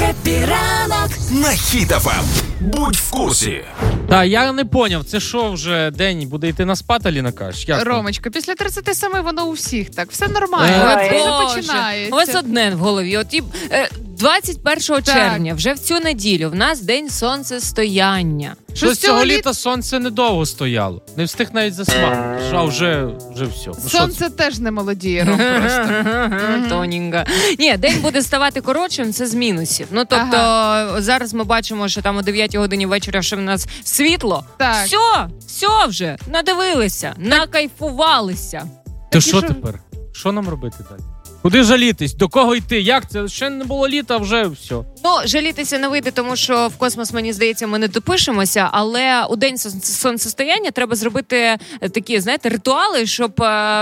Хеппі ранок на Хіт ФМ. Будь в курсі. Та я не поняв, це що вже день буде йти на спад, Аліна кажеш? Ромочка, після 37 воно у всіх так. Все нормально. Все починається. У вас одне в голові. От 21 червня, вже в цю неділю, в нас день сонцестояння. Що з цього літа сонце недовго стояло. Не встиг навіть засмагнути. А вже все. Сонце теж не молодіє, Ром, просто. Тоненько. Ні, день буде ставати коротшим, це з мінусів. Ну, тобто, зараз ми бачимо, що там о 9 годині вечора ще в нас світло. Так. Все вже, надивилися, накайфувалися. То що тепер? Що нам робити далі? Куди жалітись? До кого йти? Як це? Ще не було літа, вже все. Ну, жалітися не вийде, тому що в космос, мені здається, ми не допишемося, але у день сонцестояння треба зробити такі, знаєте, ритуали, щоб,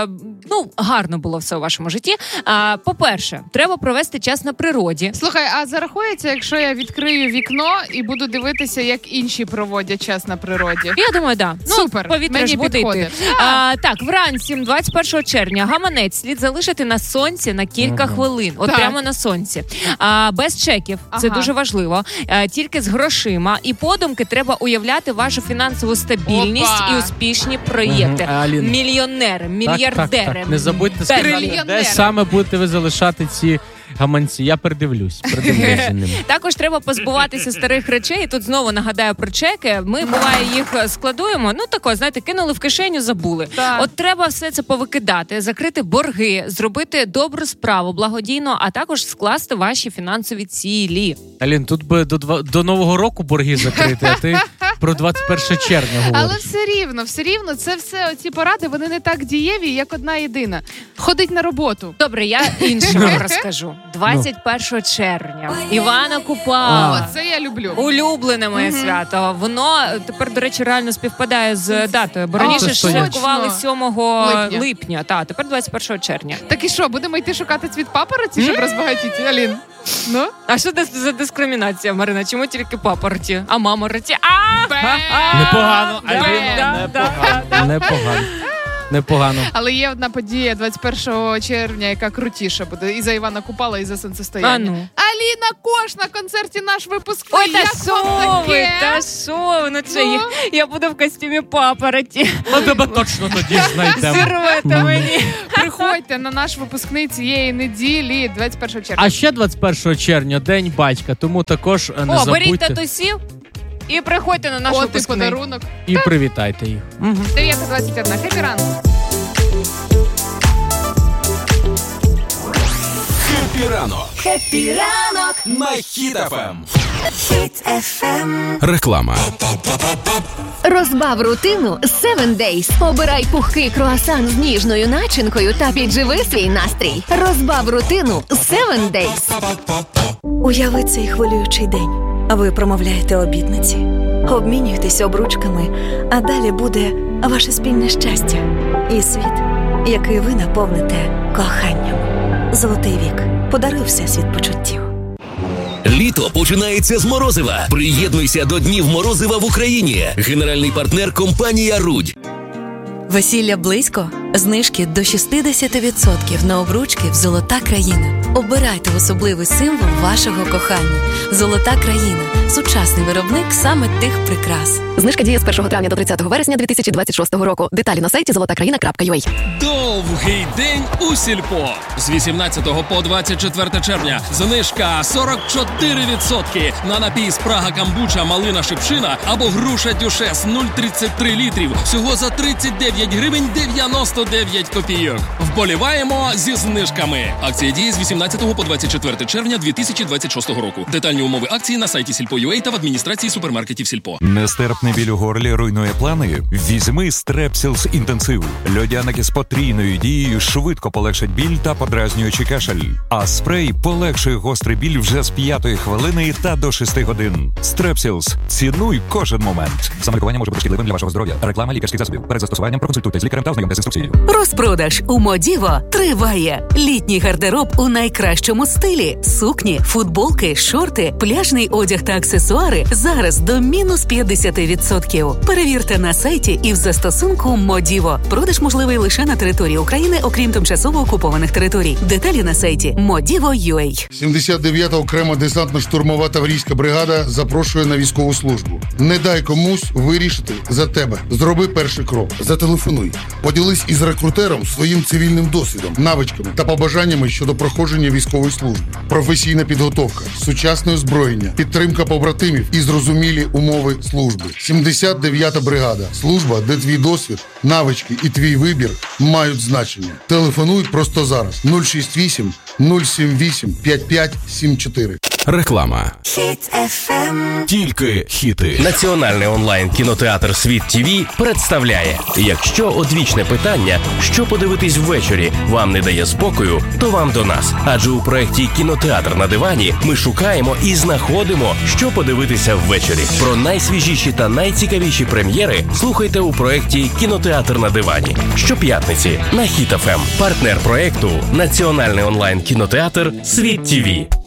гарно було все у вашому житті. По-перше, треба провести час на природі. Слухай, а зарахується, якщо я відкрию вікно і буду дивитися, як інші проводять час на природі? Я думаю, да. Супер, повітря мені ж буде підходить. йти. Так, вранці, 21 червня, гаманець слід залишити на сонці на кілька хвилин. От так. Прямо на сонці. Без чеків. Це дуже важливо. Тільки з грошима. І подумки треба уявляти вашу фінансову стабільність і успішні проєкти. Мільйонери, мільярдери. Так. Не забудьте сказати, де саме будете ви залишати ці гаманці. Я передивлюсь за ними. Також треба позбуватися старих речей. Тут знову нагадаю про чеки. Ми, буває, їх складуємо. Ну, тако, знаєте, кинули в кишеню, забули. Так. От треба все це повикидати, закрити борги, зробити добру справу, благодійно, а також скласти ваші фінансові цілі. Алін, тут би до Нового року борги закрити, а ти про 21 червня говориш. Але все рівно, це все, оці поради, вони не так дієві, як одна єдина. Ходить на роботу. Добре, я інше вам розкажу. 21 червня. Івана Купала. О, це я люблю. Улюблене моє свято. Воно тепер, до речі, реально співпадає з датою. Бо раніше ж святкували 7 липня. Та, тепер 21 червня. Так і що, будемо йти шукати цвіт папороті, щоб розбагатіти, Алін? Ну? А що це за дискримінація, Марина? Чому тільки папороті? А мамороті? Непогано, Аліна, непогано. Непогано. Але є одна подія 21 червня, яка крутіша буде. І за Івана Купала, і за сонцестояння. Аліна Кош на концерті «Наш випускний». Ой, та що? Ну це я буду в костюмі папороті. А тебе точно тоді знайдемо. Зірвете мені. Приходьте на наш випускний цієї неділі, 21 червня. А ще 21 червня, День батька, тому також не забудьте. Беріть татусів і приходьте на наш випускний. Подарунок. І привітайте їх. 9:21. Хеппі ранок. Хеппі ранок. Хеппі ранок На Хіт ФМ. Хіт FM. Реклама. Розбав рутину 7 Days. Обирай пухкий круасан з ніжною начинкою та підживи свій настрій. Розбав рутину 7 Days. Уяви цей хвилюючий день. А ви промовляєте обітниці, обмінюєтесь обручками, а далі буде ваше спільне щастя і світ, який ви наповните коханням. Золотий вік. Подаруй всесвіт почуттів. Літо починається з морозива. Приєднуйся до Днів морозива в Україні. Генеральний партнер – компанія «Рудь». Весілля близько? Знижки до 60% на обручки в «Золота країна». Обирайте особливий символ вашого кохання. «Золота країна» – сучасний виробник саме тих прикрас. Знижка діє з 1 травня до 30 вересня 2026 року. Деталі на сайті zolotakraina.ua. Довгий день у Сільпо. З 18 по 24 червня. Знижка 44% на напій Спрага Камбуча, малина Шипшина або груша Дюшес 0,33 літрів. Всього за 39 гривень 99 копійок. Вболіваємо зі знижками. Акція діє з 18 по 24 червня 2026 року. Детальні умови акції на сайті Сільпо.ua та в адміністрації супермаркетів Сільпо. Нестерпний біль у горлі руйнує плани? Візьми Strepsils інтенсив. Льодяники з потрійною дією швидко полегшать біль та подразнюючий кашель. А спрей полегшує гострий біль вже з 5-ї хвилини та до 6 годин. Strepsils. Цінуй кожен момент. Саме лікування може бути шкідливим для вашого здоров'я. Реклама лікарських засобів. Перед застосуванням проконсультуйтесь з лікарем та ознайомтесь з інструкцією. Курсі. Розпродаж у Модіво триває. Літній гардероб у найкращому стилі. Сукні, футболки, шорти, пляжний одяг та аксесуари зараз до мінус 50%. Перевірте на сайті і в застосунку Модіво. Продаж можливий лише на території України, окрім тимчасово окупованих територій. Деталі на сайті Modivo.ua. 79-та окрема десантно-штурмова таврійська бригада запрошує на військову службу. Не дай комусь вирішити за тебе. Зроби перший крок. Зателефонуй. Поділись із рекрутером своїм цивільним досвідом, навичками та побажаннями щодо проходження військової служби. Професійна підготовка, сучасне озброєння, підтримка побратимів і зрозумілі умови служби. 79-та бригада. Служба, де твій досвід, навички і твій вибір мають значення. Телефонуй просто зараз. 068 078 5574. Реклама. Хіт FM. Тільки хіти. Національний онлайн-кінотеатр «Світ ТВ» представляє: якщо одвічне питання, що подивитись ввечері, вам не дає спокою, то вам до нас. Адже у проєкті «Кінотеатр на дивані» ми шукаємо і знаходимо, що подивитися ввечері. Про найсвіжіші та найцікавіші прем'єри слухайте у проєкті «Кінотеатр на дивані». Щоп'ятниці на Хіт FM. Партнер проєкту – Національний онлайн-кінотеатр «Світ ТВ».